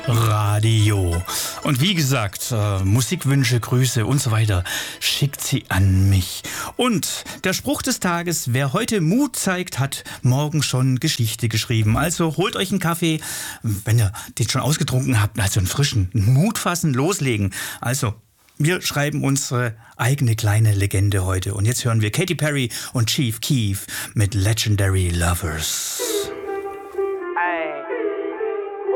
Radio. Und wie gesagt, Musikwünsche, Grüße und so weiter, schickt sie an mich. Und der Spruch des Tages: Wer heute Mut zeigt, hat morgen schon Geschichte geschrieben. Also holt euch einen Kaffee, wenn ihr den schon ausgetrunken habt, also einen frischen, Mut fassen, loslegen. Also, wir schreiben unsere eigene kleine Legende heute. Und jetzt hören wir Katy Perry und Chief Keef mit Legendary Lovers.